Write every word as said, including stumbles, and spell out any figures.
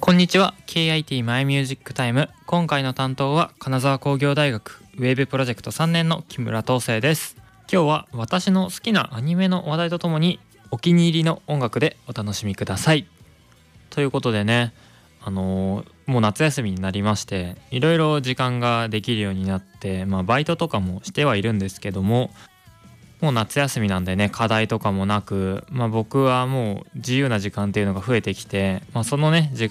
こんにちは。 ケーアイティー マイミュージックタイム。今回の担当は金沢工業大学ウェーブプロジェクトさんねんの木村東生です。今日は私の好きなアニメの話題とともにお気に入りの音楽でお楽しみください。ということでね、あのーもう夏休みになりまして、いろいろ時間ができるようになって、まあバイトとかもしてはいるんですけども、もう夏休みなんでね、課題とかもなく、まあ僕はもう自由な時間っていうのが増えてきて、まあそのね時